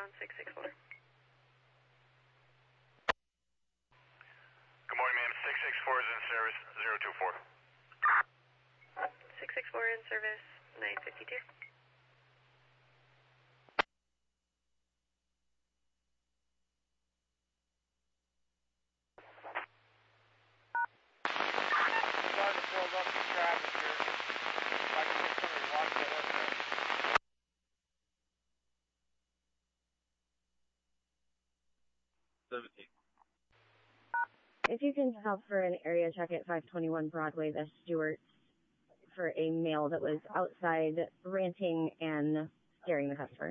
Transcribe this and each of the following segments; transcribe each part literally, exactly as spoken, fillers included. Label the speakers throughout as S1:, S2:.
S1: on six six four.
S2: Good morning, ma'am. six six four is in service, zero two four.
S1: six six four in service, nine fifty-two.
S3: If you can help for an area check at five twenty-one Broadway, the Stewarts, for a male that was outside ranting and scaring the customers.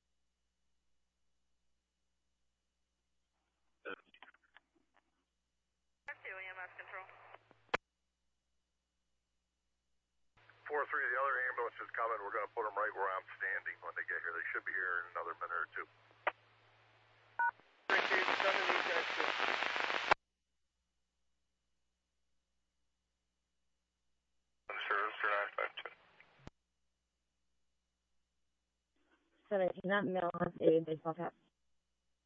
S2: four three, the other ambulance is coming. We're going to put them right where I'm standing when they get here. They should be here in another minute or two.
S3: seventeen, that male has a baseball cap.